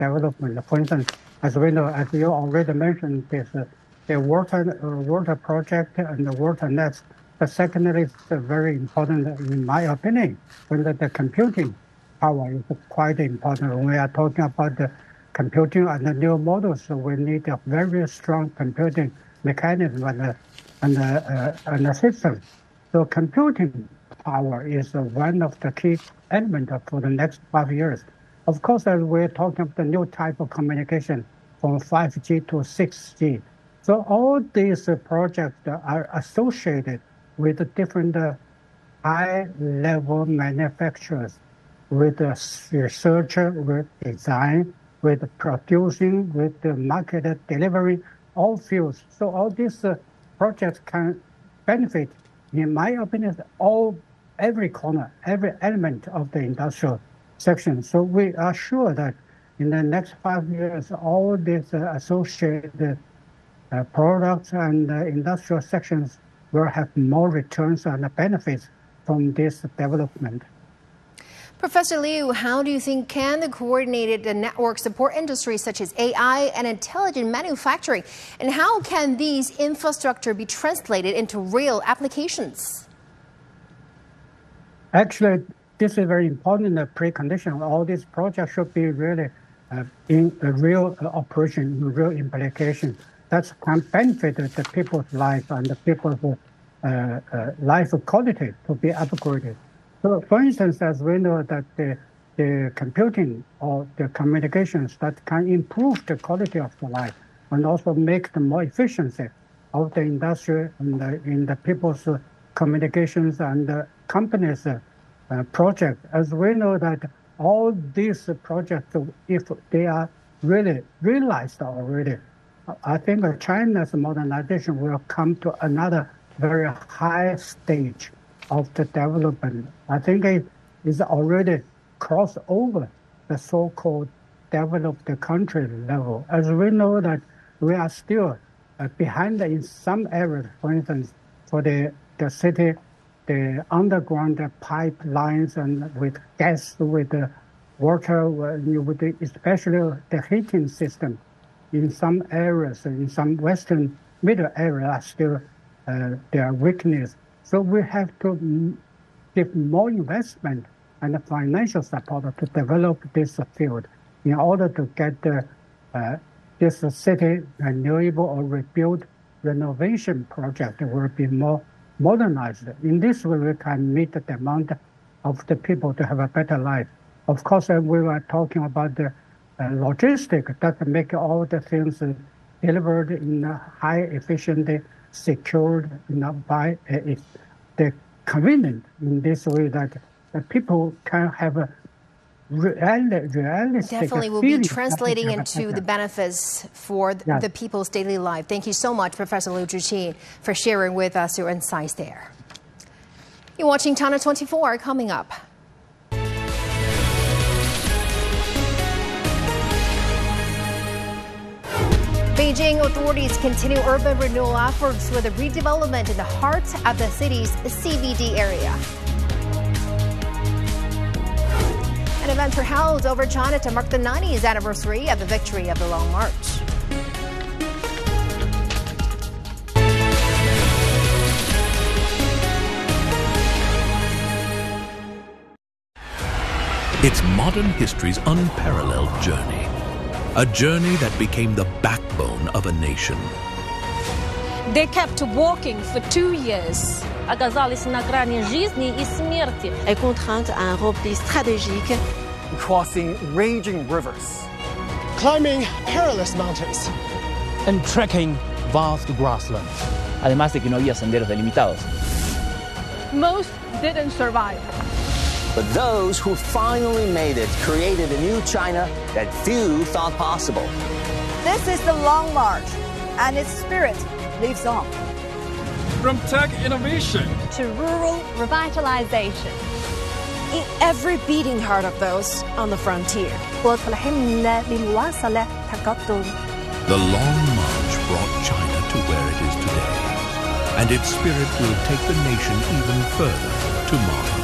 development. For instance, as we know, as you already mentioned, this the water project and the water nets. The second is very important, in my opinion, when the computing power is quite important. When we are talking about the computing and the new models, so we need a very strong computing mechanism and a system. So computing power is one of the key elements for the next 5 years. Of course, we're talking about the new type of communication from 5G to 6G. So all these projects are associated with different high-level manufacturers, with research, with design, with producing, with the market delivery, all fields. So all these projects can benefit, in my opinion, every corner, every element of the industrial section. So we are sure that in the next 5 years, all these associated products and industrial sections will have more returns and benefits from this development. Professor Liu, how do you think can the coordinated network support industries such as AI and intelligent manufacturing? And how can these infrastructure be translated into real applications? Actually, this is very important precondition. All these projects should be really in a real operation, in real implication. That can benefit the people's life and the people's life quality to be upgraded. So, for instance, as we know that the computing or the communications that can improve the quality of the life and also make the more efficiency of the industry and in the people's communications and the companies' project. As we know that all these projects, if they are really realized already, I think China's modernization will come to another very high stage of the development. I think it is already crossed over the so-called developed country level. As we know that we are still behind in some areas. For instance, for the city, the underground pipelines and with gas, with the water, especially the heating system. In some areas, in some western middle areas, still there are weakness. So we have to give more investment and financial support to develop this field in order to get this city renewable or rebuild renovation project will be more modernized. In this way, we can meet the demand of the people to have a better life. Of course, we were talking about the logistics that make all the things delivered in a high efficiency, secured by the convenient in this way that the people can have a realistic definitely will be translating into the benefits for the people's daily life. Thank you so much, Professor Liu Zhiqi, for sharing with us your insights there. You're watching China 24 coming up. Beijing authorities continue urban renewal efforts with a redevelopment in the heart of the city's CBD area. And events are held over China to mark the 90th anniversary of the victory of the Long March. It's modern history's unparalleled journey. A journey that became the backbone of a nation. They kept walking for 2 years. Оказались на грани жизни и смерти. Est contrainte à un repli stratégique. Crossing raging rivers. Climbing perilous mountains. And trekking vast grasslands. Además de que no había senderos delimitados. Most didn't survive. But those who finally made it created a new China that few thought possible. This is the Long March, and its spirit lives on. From tech innovation to rural revitalization. In every beating heart of those on the frontier. The Long March brought China to where it is today, and its spirit will take the nation even further tomorrow.